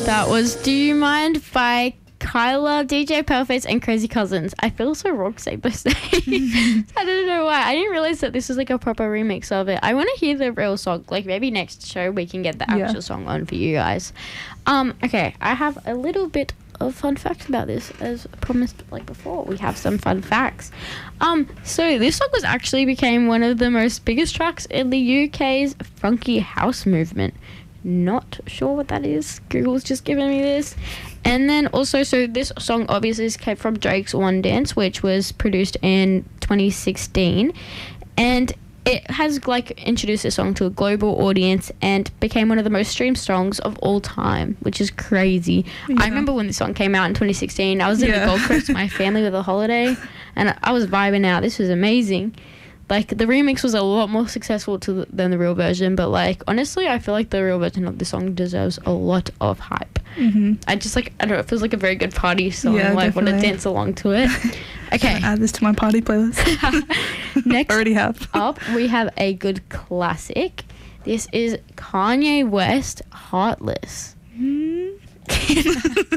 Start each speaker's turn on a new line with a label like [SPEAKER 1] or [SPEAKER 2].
[SPEAKER 1] That was Do You Mind by Kyla, DJ Paleface, and Crazy Cousins. I feel so wrong saying those names. I don't know why. I didn't realize that this was like a proper remix of it. I want to hear the real song. Like maybe next show we can get the actual song on for you guys. Okay, I have a little bit of fun facts about this. As promised like before, we have some fun facts. So this song was actually became one of the most biggest tracks in the UK's funky house movement. Not sure what that is. Google's just giving me this. And then also, so this song obviously came from Drake's One Dance, which was produced in 2016. And it has like introduced the song to a global audience and became one of the most streamed songs of all time, which is crazy. Yeah. I remember when the song came out in 2016. I was in the Gold Coast with my family with a holiday, and I was vibing out. This was amazing. Like, the remix was a lot more successful than the real version, but, like, honestly, I feel like the real version of the song deserves a lot of hype.
[SPEAKER 2] Mm-hmm.
[SPEAKER 1] I don't know, it feels like a very good party song. Yeah, like, want to dance along to it. Okay.
[SPEAKER 2] Add this to my party playlist.
[SPEAKER 1] Next
[SPEAKER 2] already have.
[SPEAKER 1] up, we have a good classic. This is Kanye West, Heartless.